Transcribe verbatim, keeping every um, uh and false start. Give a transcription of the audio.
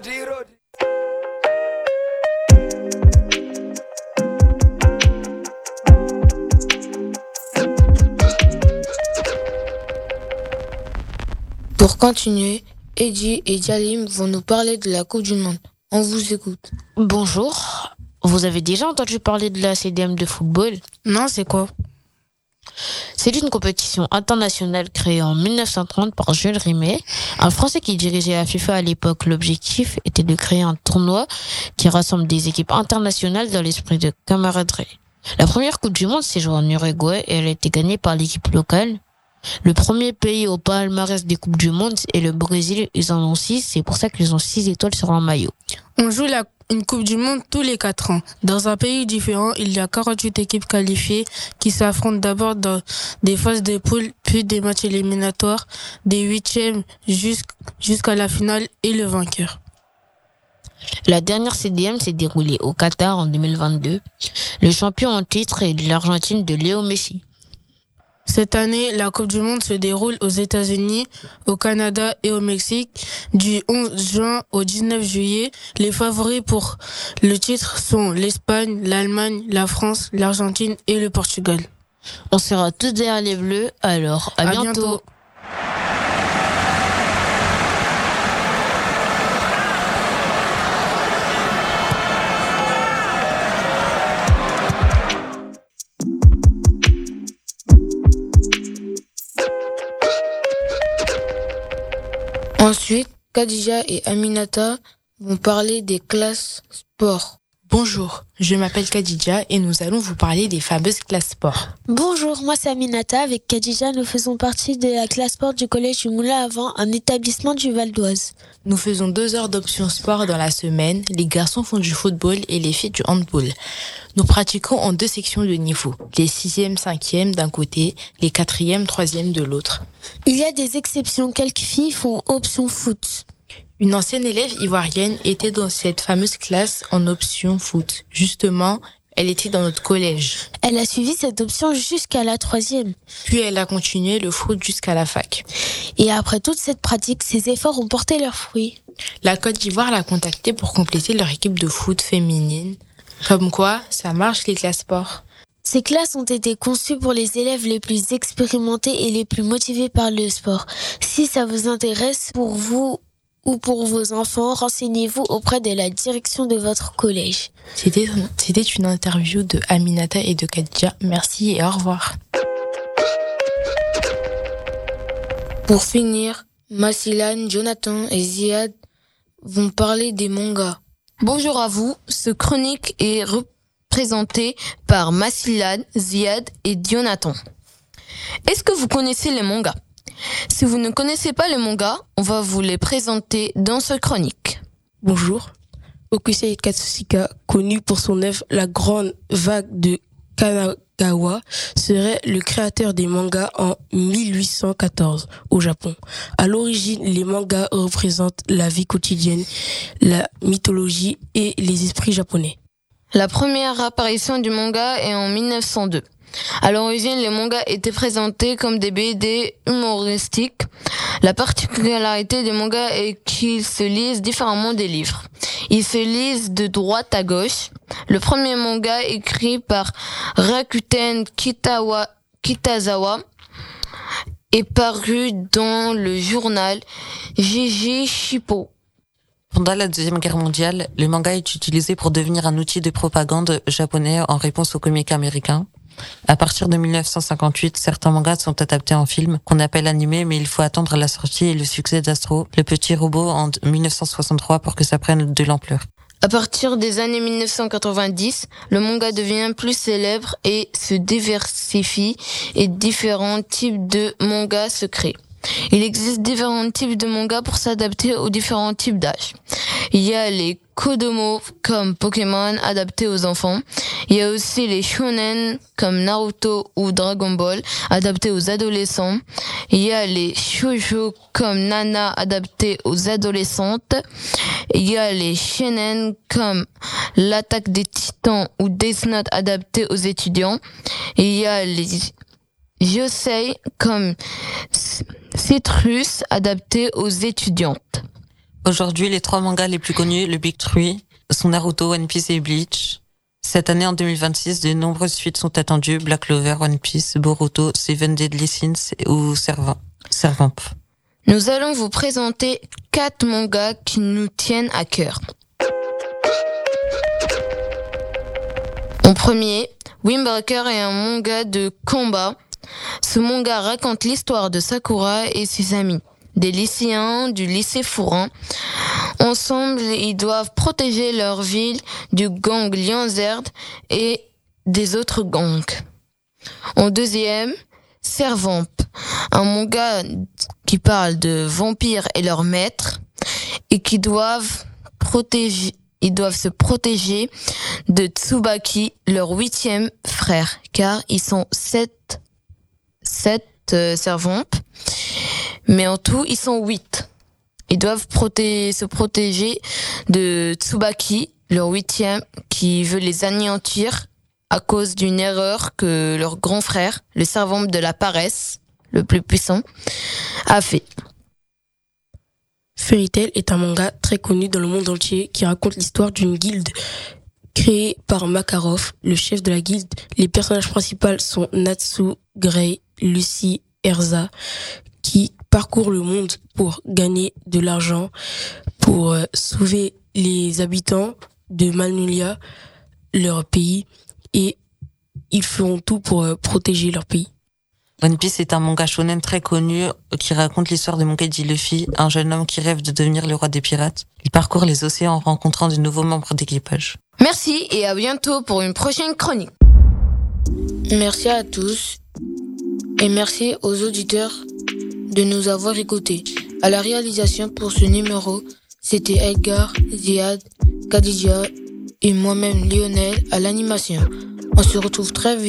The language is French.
Pour continuer, Eddie et Jalim vont nous parler de la Coupe du Monde. On vous écoute. Bonjour. Vous avez déjà entendu parler de la C D M de football ? Non, c'est quoi ? C'est une compétition internationale créée en dix-neuf cent trente par Jules Rimet, un Français qui dirigeait la FIFA à l'époque. L'objectif était de créer un tournoi qui rassemble des équipes internationales dans l'esprit de camaraderie. La première Coupe du Monde s'est jouée en Uruguay et elle a été gagnée par l'équipe locale. Le premier pays au palmarès des Coupes du Monde est le Brésil. Ils en ont six, c'est pour ça qu'ils ont six étoiles sur leur maillot. On joue la, une Coupe du Monde tous les quatre ans. Dans un pays différent, il y a quarante-huit équipes qualifiées qui s'affrontent d'abord dans des phases de poule, puis des matchs éliminatoires, des huitièmes jusqu'à la finale et le vainqueur. La dernière C D M s'est déroulée au Qatar en deux mille vingt-deux. Le champion en titre est l'Argentine de Léo Messi. Cette année, la Coupe du Monde se déroule aux États-Unis, au Canada et au Mexique du onze juin au dix-neuf juillet. Les favoris pour le titre sont l'Espagne, l'Allemagne, la France, l'Argentine et le Portugal. On sera tous derrière les Bleus, alors à, à bientôt. bientôt. Ensuite, Khadija et Aminata vont parler des classes sport. Bonjour, je m'appelle Khadija et nous allons vous parler des fameuses classes sport. Bonjour, moi c'est Aminata. Avec Khadija, nous faisons partie de la classe sport du collège du Moulin à Vent, un établissement du Val d'Oise. Nous faisons deux heures d'options sport dans la semaine. Les garçons font du football et les filles du handball. Nous pratiquons en deux sections de niveau. Les sixièmes, cinquièmes d'un côté, les quatrièmes, troisièmes de l'autre. Il y a des exceptions. Quelques filles font option foot. Une ancienne élève ivoirienne était dans cette fameuse classe en option foot. Justement, elle était dans notre collège. Elle a suivi cette option jusqu'à la troisième. Puis elle a continué le foot jusqu'à la fac. Et après toute cette pratique, ses efforts ont porté leurs fruits. La Côte d'Ivoire l'a contactée pour compléter leur équipe de foot féminine. Comme quoi, ça marche les classes sport. Ces classes ont été conçues pour les élèves les plus expérimentés et les plus motivés par le sport. Si ça vous intéresse, pour vous ou pour vos enfants, renseignez-vous auprès de la direction de votre collège. C'était, c'était une interview de Aminata et de Khadija. Merci et au revoir. Pour finir, Massilan, Jonathan et Ziad vont parler des mangas. Bonjour à vous, ce chronique est représenté par Massilan, Ziad et Jonathan. Est-ce que vous connaissez les mangas ? Si vous ne connaissez pas les mangas, on va vous les présenter dans ce chronique. Bonjour. Okusei Katsushika, connu pour son œuvre La Grande Vague de Kanagawa, serait le créateur des mangas en mille huit cent quatorze au Japon. À l'origine, les mangas représentent la vie quotidienne, la mythologie et les esprits japonais. La première apparition du manga est en mille neuf cent deux. À l'origine, les mangas étaient présentés comme des B D humoristiques. La particularité des mangas est qu'ils se lisent différemment des livres. Ils se lisent de droite à gauche. Le premier manga écrit par Rakuten Kitawa, Kitazawa est paru dans le journal Jiji Shippo. Pendant la Deuxième Guerre mondiale, le manga est utilisé pour devenir un outil de propagande japonais en réponse aux comics américains. À partir de mille neuf cent cinquante-huit, certains mangas sont adaptés en film, qu'on appelle animés, mais il faut attendre la sortie et le succès d'Astro, le petit robot, en mille neuf cent soixante-trois pour que ça prenne de l'ampleur. À partir des années mille neuf cent quatre-vingt-dix, le manga devient plus célèbre et se diversifie et différents types de mangas se créent. Il existe différents types de mangas pour s'adapter aux différents types d'âge. Il y a les Kodomo comme Pokémon adaptés aux enfants. Il y a aussi les shonen comme Naruto ou Dragon Ball adaptés aux adolescents. Il y a les shoujo comme Nana adaptés aux adolescentes. Il y a les shonen comme L'attaque des Titans ou Death Note adaptés aux étudiants. Il y a les Yosei comme Citrus adapté aux étudiantes. Aujourd'hui, les trois mangas les plus connus, le Big Three, sont Naruto, One Piece et Bleach. Cette année, en deux mille vingt-six, de nombreuses suites sont attendues, Black Clover, One Piece, Boruto, Seven Deadly Sins ou Servant. Servamp. Nous allons vous présenter quatre mangas qui nous tiennent à cœur. En premier, Windbreaker est un manga de combat. Ce manga raconte l'histoire de Sakura et ses amis, des lycéens du lycée Fourin. Ensemble, ils doivent protéger leur ville du gang Lianzerd et des autres gangs. En deuxième, Servamp, un manga qui parle de vampires et leurs maîtres et qui doivent protéger, ils doivent se protéger de Tsubaki, leur huitième frère, car ils sont sept, sept euh, Servamp, mais en tout ils sont huit. Ils doivent proté- se protéger de Tsubaki, leur huitième, qui veut les anéantir à cause d'une erreur que leur grand frère, le Servamp de la paresse, le plus puissant, a fait. Fairy Tail est un manga très connu dans le monde entier qui raconte l'histoire d'une guilde créée par Makarov, le chef de la guilde. Les personnages principaux sont Natsu, Grey, Lucy, Erza, qui parcourent le monde pour gagner de l'argent, pour euh, sauver les habitants de Magnolia, leur pays, et ils feront tout pour euh, protéger leur pays. One Piece est un manga shonen très connu qui raconte l'histoire de Monkey Luffy, un jeune homme qui rêve de devenir le roi des pirates. Il parcourt les océans en rencontrant de nouveaux membres d'équipage. Merci et à bientôt pour une prochaine chronique. Merci à tous et merci aux auditeurs de nous avoir écoutés. À la réalisation pour ce numéro, c'était Edgar, Ziad, Khadija et moi-même Lionel à l'animation. On se retrouve très vite.